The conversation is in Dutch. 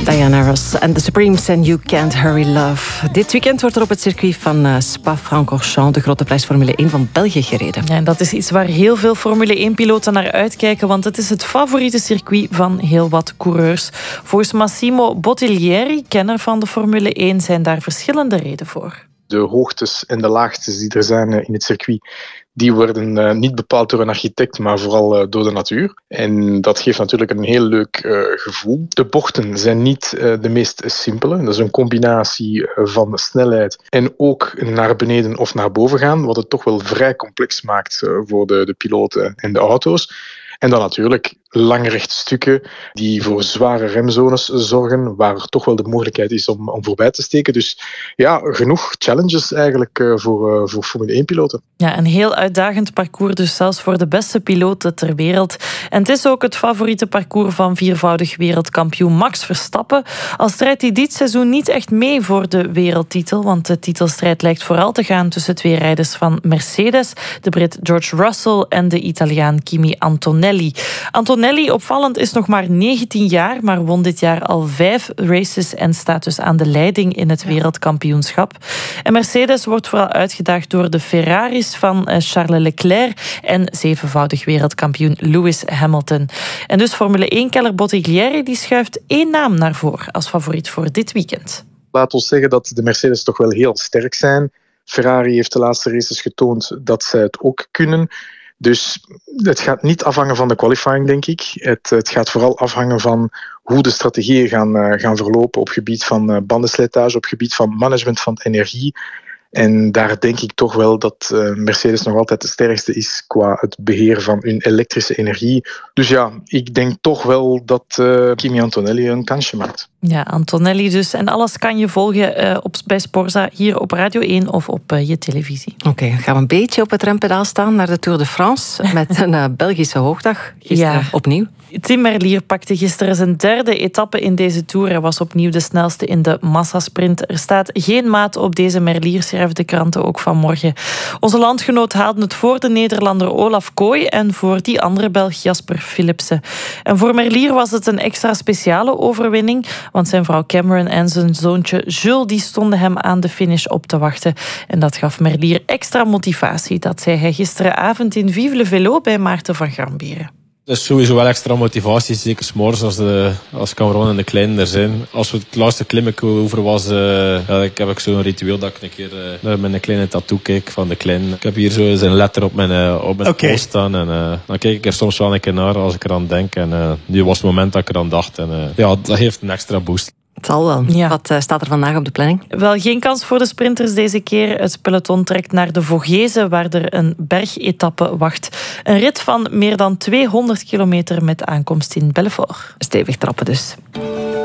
Diana Ross en The Supremes en You Can't Hurry Love. Dit weekend wordt er op het circuit van Spa-Francorchamps de grote prijs Formule 1 van België gereden. Ja, en dat is iets waar heel veel Formule 1-piloten naar uitkijken, want het is het favoriete circuit van heel wat coureurs. Volgens Massimo Bottiglieri, kenner van de Formule 1, zijn daar verschillende redenen voor. De hoogtes en de laagtes die er zijn in het circuit, die worden niet bepaald door een architect, maar vooral door de natuur. En dat geeft natuurlijk een heel leuk gevoel. De bochten zijn niet de meest simpele. Dat is een combinatie van snelheid en ook naar beneden of naar boven gaan, wat het toch wel vrij complex maakt voor de piloten en de auto's. En dan natuurlijk lange rechtstukken die voor zware remzones zorgen, waar er toch wel de mogelijkheid is om voorbij te steken. Dus ja, genoeg challenges eigenlijk voor Formule 1-piloten. Ja, een heel uitdagend parcours, dus zelfs voor de beste piloten ter wereld. En het is ook het favoriete parcours van viervoudig wereldkampioen Max Verstappen. Al strijdt hij dit seizoen niet echt mee voor de wereldtitel, want de titelstrijd lijkt vooral te gaan tussen twee rijders van Mercedes, de Brit George Russell en de Italiaan Kimi Antonelli. Antonelli, opvallend, is nog maar 19 jaar, maar won dit jaar al 5 races en staat dus aan de leiding in het wereldkampioenschap. En Mercedes wordt vooral uitgedaagd door de Ferraris van Charles Leclerc en 7voudig wereldkampioen Lewis Hamilton. En dus Formule 1-keller Bottiglieri die schuift 1 naam naar voren als favoriet voor dit weekend. Laat ons zeggen dat de Mercedes toch wel heel sterk zijn. Ferrari heeft de laatste races getoond dat zij het ook kunnen. Dus het gaat niet afhangen van de qualifying, denk ik. Het gaat vooral afhangen van hoe de strategieën gaan verlopen op gebied van bandenslijtage, op gebied van management van energie. En daar denk ik toch wel dat Mercedes nog altijd de sterkste is qua het beheer van hun elektrische energie. Dus ja, ik denk toch wel dat Kimi Antonelli een kansje maakt. Ja, Antonelli dus. En alles kan je volgen bij Sporza hier op Radio 1 of op je televisie. Oké, dan gaan we een beetje op het rempedaal staan naar de Tour de France met een Belgische hoogdag. Gisteren opnieuw. Tim Merlier pakte gisteren zijn 3e etappe in deze Tour. Hij was opnieuw de snelste in de massasprint. Er staat geen maat op deze Merlier, schrijven de kranten ook vanmorgen. Onze landgenoot haalde het voor de Nederlander Olaf Kooi en voor die andere Belg Jasper Philipsen. En voor Merlier was het een extra speciale overwinning, want zijn vrouw Cameron en zijn zoontje Jules die stonden hem aan de finish op te wachten. En dat gaf Merlier extra motivatie. Dat zei hij gisteravond in Vive le Vélo bij Maarten van Gramberen. Dat is sowieso wel extra motivatie, zeker 's morgens als Cameron en de kleinen er zijn. Als we het laatste klimmetje over was, heb ik zo'n ritueel dat ik een keer naar mijn kleine tattoo kijk van de kleinen. Ik heb hier zo zijn letter op mijn post staan en dan kijk ik er soms wel een keer naar als ik eraan denk. En nu was het moment dat ik eraan dacht en ja, dat geeft een extra boost. Het zal wel. Ja. Wat staat er vandaag op de planning? Wel geen kans voor de sprinters deze keer. Het peloton trekt naar de Vogezen, waar er een bergetappe wacht. Een rit van meer dan 200 kilometer met aankomst in Belfort. Stevig trappen dus.